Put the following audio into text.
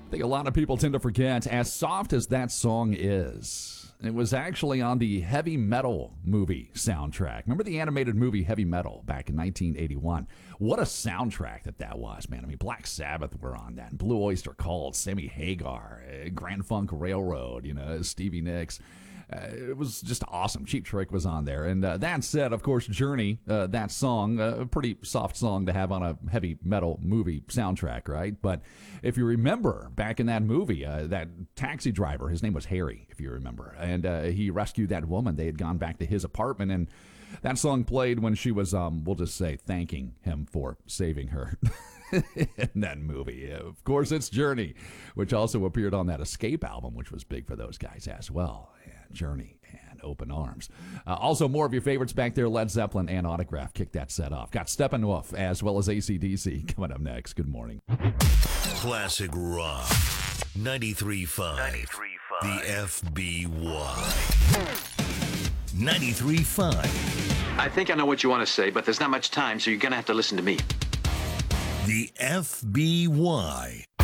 I think a lot of people tend to forget, as soft as that song is, it was actually on the Heavy Metal movie soundtrack. Remember the animated movie Heavy Metal back in 1981? What a soundtrack that was, man. I mean, Black Sabbath were on that. Blue Oyster Cult, Sammy Hagar, Grand Funk Railroad, Stevie Nicks. It was just awesome. Cheap Trick was on there. And that said, of course, Journey, that song, a pretty soft song to have on a heavy metal movie soundtrack, right? But if you remember back in that movie, that taxi driver, his name was Harry, if you remember, and he rescued that woman. They had gone back to his apartment, and that song played when she was, we'll just say, thanking him for saving her. In that movie. Of course, it's Journey, which also appeared on that Escape album, which was big for those guys as well. And Journey and Open Arms. Also, more of your favorites back there, Led Zeppelin and Autograph. Kick that set off. Got Steppenwolf as well as AC/DC coming up next. Good morning. Classic Rock 93.5. The FBY 93.5. I think I know what you want to say, but there's not much time, so you're going to have to listen to me. The FBY